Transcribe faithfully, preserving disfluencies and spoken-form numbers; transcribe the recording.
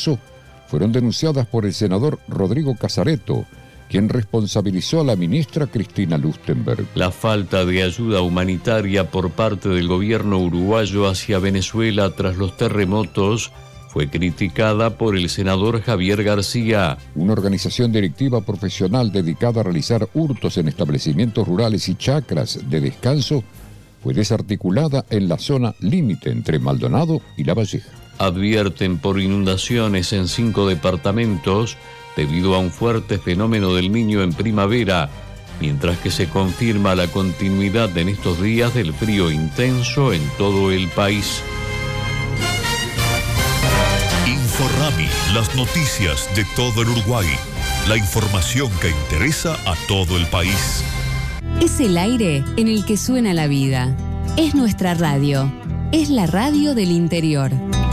acoso fueron denunciadas por el senador Rodrigo Casareto, quien responsabilizó a la ministra Cristina Lustenberg. La falta de ayuda humanitaria por parte del gobierno uruguayo hacia Venezuela tras los terremotos fue criticada por el senador Javier García. Una organización delictiva profesional dedicada a realizar hurtos en establecimientos rurales y chacras de descanso fue desarticulada en la zona límite entre Maldonado y La Valleja. Advierten por inundaciones en cinco departamentos debido a un fuerte fenómeno del Niño en primavera, mientras que se confirma la continuidad en estos días del frío intenso en todo el país. Inforrami, las noticias de todo el Uruguay. La información que interesa a todo el país. Es el aire en el que suena la vida. Es nuestra radio. Es la radio del interior.